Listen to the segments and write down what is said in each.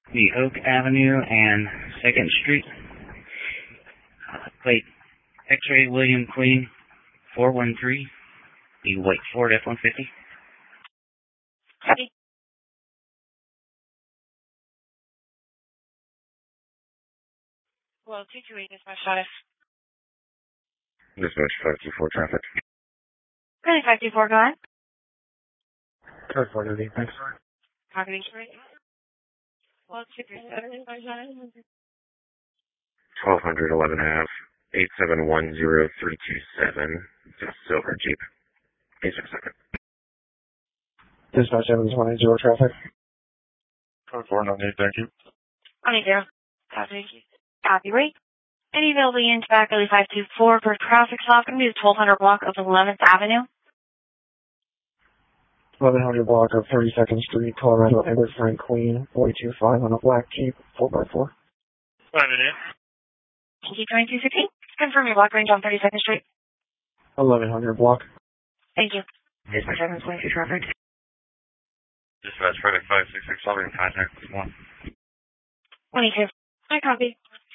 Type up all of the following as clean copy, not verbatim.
the Oak Avenue and 2nd Street. Plate X-Ray William Queen 413, the white Ford F-150. Copy. Well, 228 dispatch status. Dispatch 524 traffic. 524, go ahead. Code 490, thanks. Copy, Detroit. Well, 237 dispatch status. 1200 11 half 8710327. It's a silver Jeep. 867. Dispatch Evans 180 traffic. Code 498, thank you. 180. Copy. Copy, wait. Any available in back early 524 for traffic stop going to be the 1200 block of 11th Avenue. 1100 block of 32nd Street, Colorado, Edward Frank Queen, 425 on a black Jeep, 4x4. 2216. Confirm your block range on 32nd Street. 1100 block. Thank you. Dispatch Evans 22 traffic. Dispatch Friday 566, I'll be in contact with 1. 22. I copy.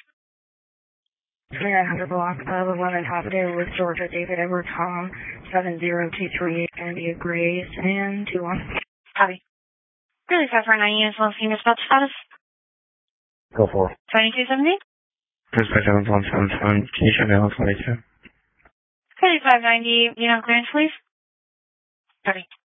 2900 block of 11th Avenue with Georgia David Edward Tom 70238 India Grace and 21. Copy. Really 549 units, one senior spot status. Go for it. 2270. Dispatch Evans 177, can you show me on 22? 2590, unit clearance, please. Copy.